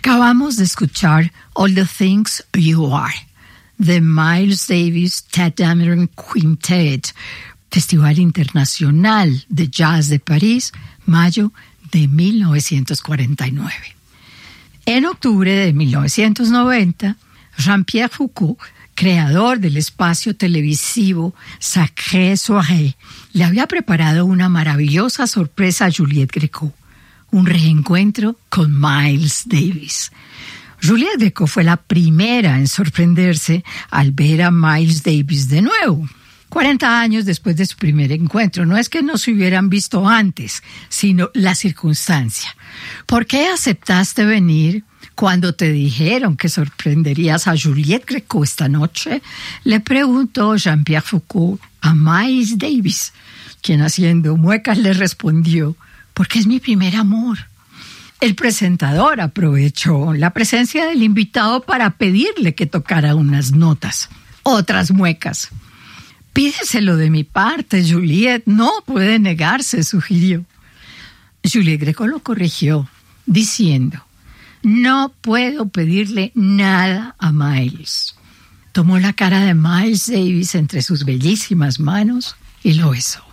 Acabamos de escuchar All the Things You Are, de Miles Davis Tadamron Quintet, Festival Internacional de Jazz de París, mayo de 1949. En octubre de 1990, Jean-Pierre Foucault, creador del espacio televisivo Sacré Soirée, le había preparado una maravillosa sorpresa a Juliette Gréco, un reencuentro con Miles Davis. Juliette Gréco fue la primera en sorprenderse al ver a Miles Davis de nuevo. 40 años después de su primer encuentro. No es que no se hubieran visto antes, sino la circunstancia. ¿Por qué aceptaste venir cuando te dijeron que sorprenderías a Juliette Gréco esta noche? Le preguntó Jean-Pierre Foucault a Miles Davis, quien haciendo muecas le respondió: porque es mi primer amor. El presentador aprovechó la presencia del invitado para pedirle que tocara unas notas. Otras muecas. Pídeselo de mi parte, Juliette. No puede negarse, sugirió. Juliette Gréco lo corrigió, diciendo: no puedo pedirle nada a Miles. Tomó la cara de Miles Davis entre sus bellísimas manos y lo besó.